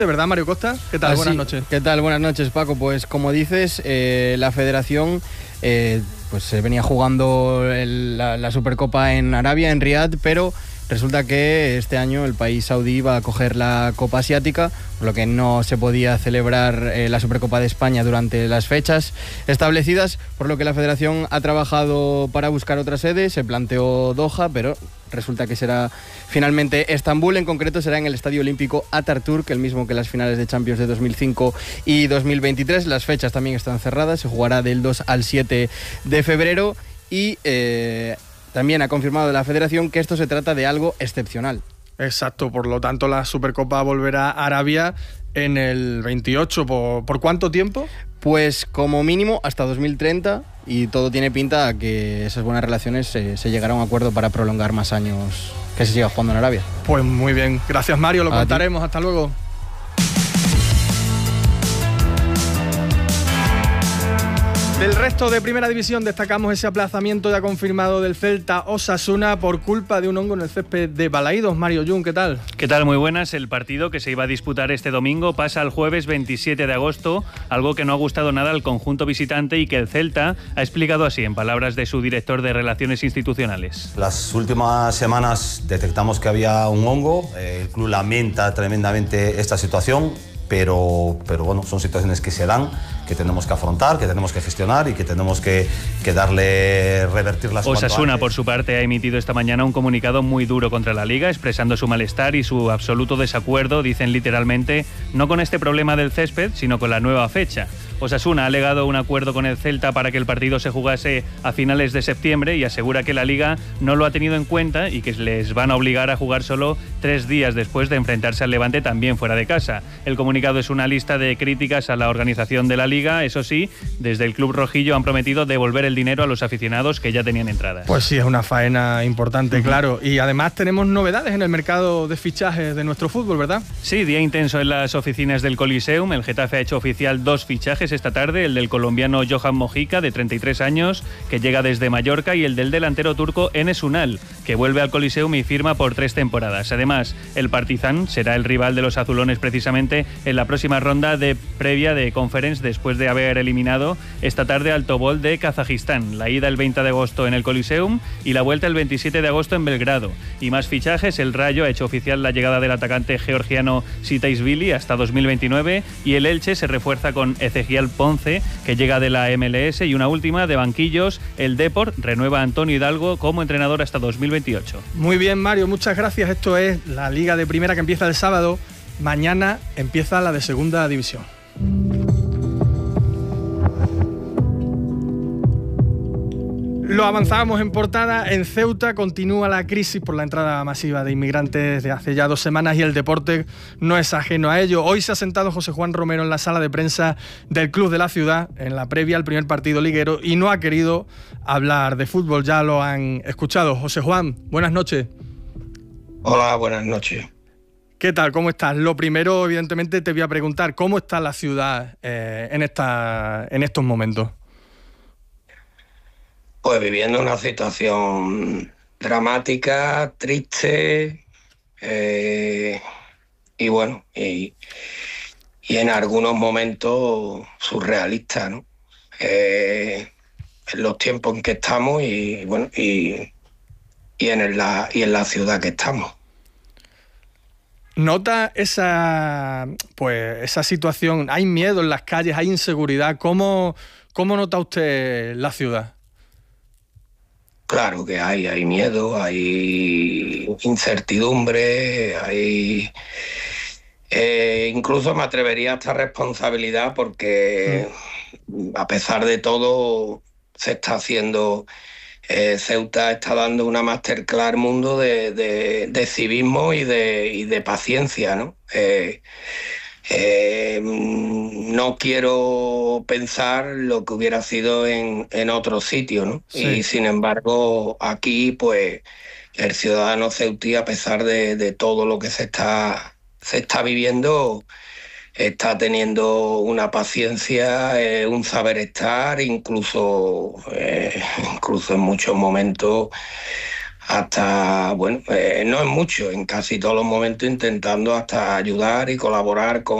¿De verdad, Mario Costa? ¿Qué tal? Buenas noches. ¿Qué tal? Buenas noches, Paco. Pues como dices, la federación pues se venía jugando la Supercopa en Arabia, en Riad, pero resulta que este año el país saudí iba a coger la Copa Asiática, por lo que no se podía celebrar la Supercopa de España durante las fechas establecidas, por lo que la federación ha trabajado para buscar otra sede. Se planteó Doha, pero resulta que será finalmente Estambul. En concreto será en el Estadio Olímpico Atatürk, el mismo que las finales de Champions de 2005 y 2023. Las fechas también están cerradas, se jugará del 2 al 7 de febrero y también ha confirmado la federación que esto se trata de algo excepcional. Exacto, por lo tanto la Supercopa volverá a Arabia en el 28. ¿Por cuánto tiempo? Pues como mínimo hasta 2030, y todo tiene pinta a que esas buenas relaciones se llegará a un acuerdo para prolongar más años que se siga jugando en Arabia. Pues muy bien, gracias Mario, lo contaremos, hasta luego. Del resto de Primera División destacamos ese aplazamiento ya confirmado del Celta Osasuna por culpa de un hongo en el césped de Balaídos. Mario Jun, ¿qué tal? ¿Qué tal? Muy buenas. El partido que se iba a disputar este domingo pasa al jueves 27 de agosto, algo que no ha gustado nada al conjunto visitante y que el Celta ha explicado así en palabras de su director de Relaciones Institucionales. Las últimas semanas detectamos que había un hongo, el club lamenta tremendamente esta situación, pero bueno, son situaciones que se dan, que tenemos que afrontar, que tenemos que gestionar y que tenemos que revertirlas. Osasuna, por su parte, ha emitido esta mañana un comunicado muy duro contra la Liga, expresando su malestar y su absoluto desacuerdo, dicen literalmente, no con este problema del césped, sino con la nueva fecha. Osasuna ha alegado un acuerdo con el Celta para que el partido se jugase a finales de septiembre y asegura que la Liga no lo ha tenido en cuenta y que les van a obligar a jugar solo 3 días después de enfrentarse al Levante también fuera de casa. El comunicado es una lista de críticas a la organización de la Liga. Eso sí, desde el club rojillo han prometido devolver el dinero a los aficionados que ya tenían entradas. Pues sí, es una faena importante, claro. Y además tenemos novedades en el mercado de fichajes de nuestro fútbol, ¿verdad? Sí, día intenso en las oficinas del Coliseum. El Getafe ha hecho oficial 2 fichajes esta tarde, el del colombiano Johan Mojica, de 33 años, que llega desde Mallorca, y el del delantero turco Enes Ünal, que vuelve al Coliseum y firma por 3 temporadas. Además, el Partizan será el rival de los azulones precisamente en la próxima ronda de previa de Conference, después de haber eliminado esta tarde al Tobol de Kazajistán. La ida el 20 de agosto en el Coliseum y la vuelta el 27 de agosto en Belgrado. Y más fichajes, el Rayo ha hecho oficial la llegada del atacante georgiano Sitaishvili hasta 2029 y el Elche se refuerza con Ezequiel Ponce, que llega de la MLS, y una última de banquillos, el Depor renueva a Antonio Hidalgo como entrenador hasta 2028. Muy bien, Mario, muchas gracias. Esto es la Liga de Primera, que empieza el sábado. Mañana empieza la de Segunda División. Lo avanzábamos en portada. En Ceuta continúa la crisis por la entrada masiva de inmigrantes de hace ya 2 semanas y el deporte no es ajeno a ello. Hoy se ha sentado José Juan Romero en la sala de prensa del club de la ciudad en la previa al primer partido liguero y no ha querido hablar de fútbol. Ya lo han escuchado. José Juan, buenas noches. Hola, buenas noches. ¿Qué tal? ¿Cómo estás? Lo primero, evidentemente, te voy a preguntar ¿cómo está la ciudad en estos momentos? Pues viviendo una situación dramática, triste, y bueno, y en algunos momentos surrealista, ¿no? En los tiempos en que estamos y bueno, y en la ciudad que estamos. ¿Nota esa situación? ¿Hay miedo en las calles? ¿Hay inseguridad? ¿Cómo nota usted la ciudad? Claro que hay miedo, hay incertidumbre, hay incluso me atrevería hasta responsabilidad, porque a pesar de todo se está haciendo, Ceuta está dando una masterclass al mundo de civismo y de paciencia, ¿no? No quiero pensar lo que hubiera sido en otro sitio, ¿no? Sí. Y sin embargo, aquí, pues, el ciudadano ceutí, a pesar de todo lo que se está viviendo, está teniendo una paciencia, un saber estar, incluso en muchos momentos hasta, bueno, no es mucho, en casi todos los momentos intentando hasta ayudar y colaborar con